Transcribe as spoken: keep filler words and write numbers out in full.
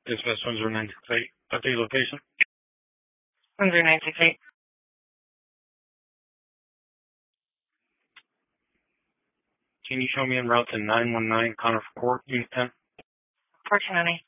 Dispatch one zero nine six eight. Update location. one zero nine six eight. Can you show me en route to nine one nine Conifer Court, Unit ten? Fortunately.